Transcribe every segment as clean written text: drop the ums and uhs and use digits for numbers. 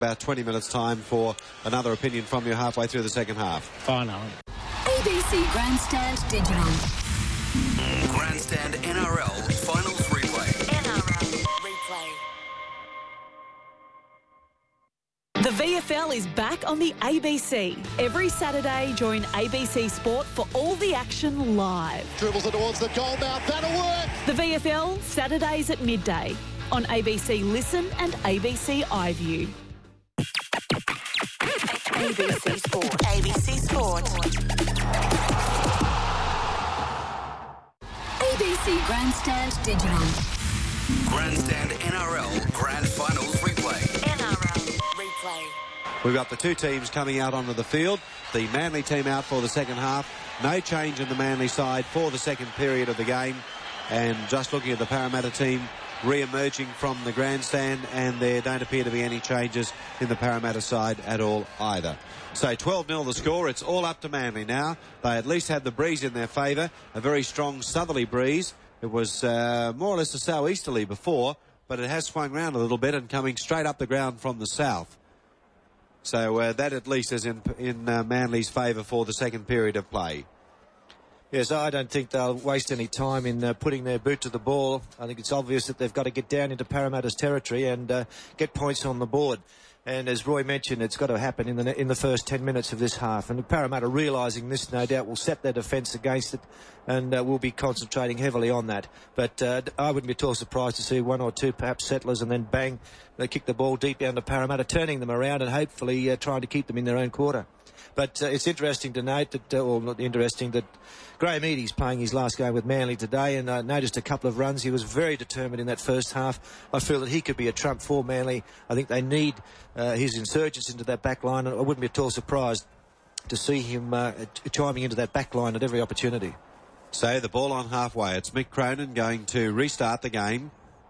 About 20 minutes time for another opinion from you halfway through the second half. Final. ABC Grandstand Digital. Grandstand NRL Finals Replay. NRL Replay. The VFL is back on the ABC. Every Saturday, join ABC Sport for all the action live. Dribbles it towards the goal mouth. That'll work. The VFL, Saturdays at midday on ABC Listen and ABC iView. ABC Sport. ABC Sport. ABC Grandstand Digital. Grandstand NRL Grand Finals Replay. NRL Replay. We've got the two teams coming out onto the field. The Manly team out for the second half. No change in the Manly side for the second period of the game. And just looking at the Parramatta team re-emerging from the grandstand, and there don't appear to be any changes in the Parramatta side at all either. So 12-0 the score. It's all up to Manly now. They at least had the breeze in their favour, a very strong southerly breeze. It was more or less a southeasterly before, but it has swung round a little bit and coming straight up the ground from the south. So that at least is in Manly's favour for the second period of play. Yes, I don't think they'll waste any time in putting their boot to the ball. I think it's obvious that they've got to get down into Parramatta's territory and get points on the board. And as Roy mentioned, it's got to happen in the first 10 minutes of this half. And Parramatta realising this, no doubt, will set their defence against it and will be concentrating heavily on that. But I wouldn't be at all surprised to see one or two perhaps settlers and then bang, they kick the ball deep down to Parramatta, turning them around and hopefully trying to keep them in their own quarter. But it's interesting to note that, or not interesting, that Graham Eadie's playing his last game with Manly today, and I noticed a couple of runs. He was very determined in that first half. I feel that he could be a trump for Manly. I think they need his insurgence into that back line, and I wouldn't be at all surprised to see him chiming into that back line at every opportunity. So the ball on halfway. It's Mick Cronin going to restart the game.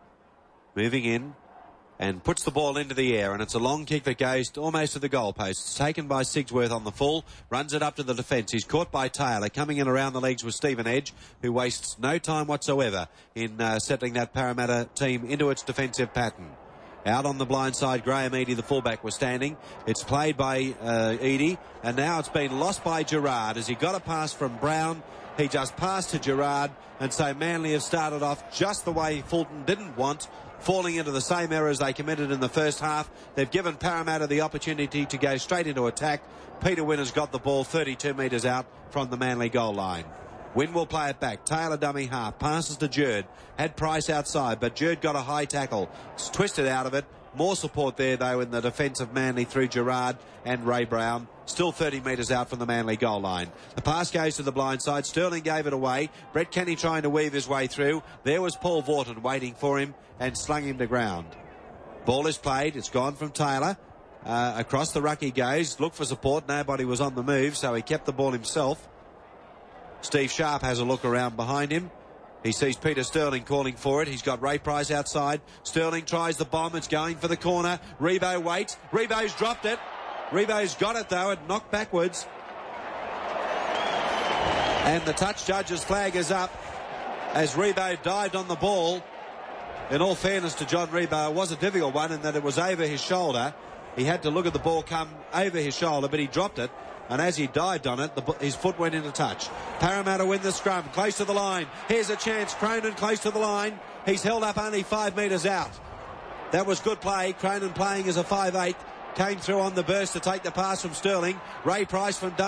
Moving in. And puts the ball into the air, and it's a long kick that goes almost to the goalpost. It's taken by Sigsworth on the full, runs it up to the defence. He's caught by Taylor, coming in around the legs with Stephen Edge, who wastes no time whatsoever in settling that Parramatta team into its defensive pattern. Out on the blind side, Graham Eadie, the fullback, was standing. It's played by Eadie, and now it's been lost by Gerard. As he got a pass from Brown, he just passed to Gerard, and so Manly have started off just the way Fulton didn't want, falling into the same errors they committed in the first half. They've given Parramatta the opportunity to go straight into attack. Peter Wynn has got the ball 32 metres out from the Manly goal line. Wynn will play it back. Taylor dummy half. Passes to Jerd. Had Price outside, but Jerd got a high tackle. It's twisted out of it. More support there, though, in the defence of Manly through Gerard and Ray Brown. Still 30 metres out from the Manly goal line. The pass goes to the blind side. Sterling gave it away. Brett Kenny trying to weave his way through. There was Paul Vorton waiting for him and slung him to ground. Ball is played. It's gone from Taylor. Across the ruck he goes. Look for support. Nobody was on the move, so he kept the ball himself. Steve Sharp has a look around behind him. He sees Peter Sterling calling for it. He's got Ray Price outside. Sterling tries the bomb. It's going for the corner. Rebo waits. Rebo's dropped it. Rebo's got it, though. It knocked backwards. And the touch judge's flag is up as Rebo dived on the ball. In all fairness to John Rebo, it was a difficult one in that it was over his shoulder. He had to look at the ball come over his shoulder, but he dropped it. And as he dived on it, his foot went into touch. Parramatta win the scrum, close to the line. Here's a chance. Cronin close to the line. He's held up only 5 metres out. That was good play. Cronin playing as a 5'8". Came through on the burst to take the pass from Sterling. Ray Price from